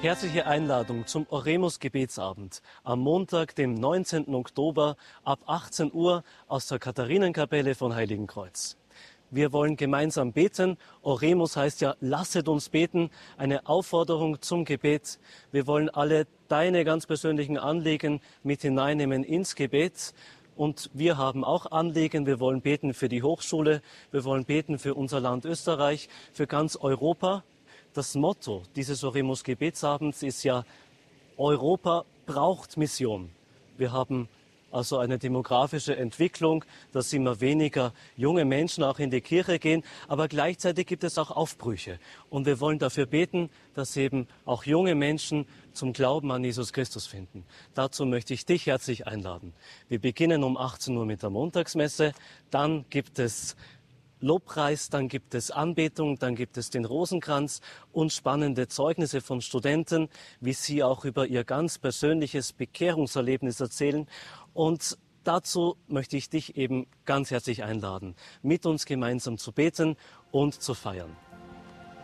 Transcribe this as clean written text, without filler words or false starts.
Herzliche Einladung zum Oremus-Gebetsabend am Montag, dem 19. Oktober ab 18 Uhr aus der Katharinenkapelle von Heiligenkreuz. Wir wollen gemeinsam beten. Oremus heißt ja, lasset uns beten, eine Aufforderung zum Gebet. Wir wollen alle deine ganz persönlichen Anliegen mit hineinnehmen ins Gebet. Und wir haben auch Anliegen. Wir wollen beten für die Hochschule. Wir wollen beten für unser Land Österreich, für ganz Europa. Das Motto dieses Oremus-Gebetsabends ist ja, Europa braucht Mission. Wir haben also eine demografische Entwicklung, dass immer weniger junge Menschen auch in die Kirche gehen, aber gleichzeitig gibt es auch Aufbrüche. Und wir wollen dafür beten, dass eben auch junge Menschen zum Glauben an Jesus Christus finden. Dazu möchte ich dich herzlich einladen. Wir beginnen um 18 Uhr mit der Montagsmesse, dann gibt es Lobpreis, dann gibt es Anbetung, dann gibt es den Rosenkranz und spannende Zeugnisse von Studenten, wie sie auch über ihr ganz persönliches Bekehrungserlebnis erzählen. Und dazu möchte ich dich eben ganz herzlich einladen, mit uns gemeinsam zu beten und zu feiern.